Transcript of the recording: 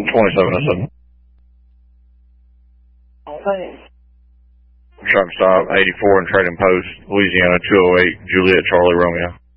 2707. Okay. Truck stop 84 and Trading Post, Louisiana 208, Juliet Charlie Romeo.